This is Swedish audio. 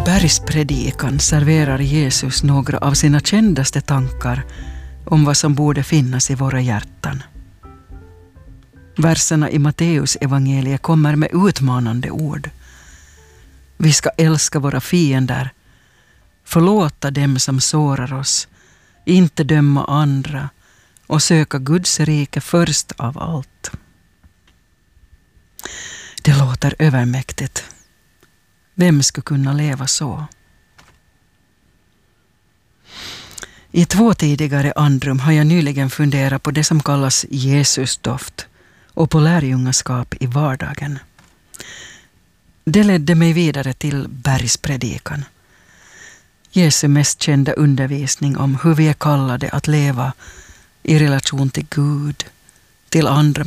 bergspredikan serverar Jesus några av sina kändaste tankar om vad som borde finnas i våra hjärtan. Verserna i Matteus evangeliet kommer med utmanande ord. Vi ska älska våra fiender, förlåta dem som sårar oss, inte döma andra och söka Guds rike först av allt. Det låter övermäktigt. Vem skulle kunna leva så? I 2 tidigare andrum har jag nyligen funderat på det som kallas Jesusdoft och på lärjungaskap i vardagen. Det ledde mig vidare till bergspredikan. Jesu mest kända undervisning om hur vi är kallade att leva i relation till Gud, till andra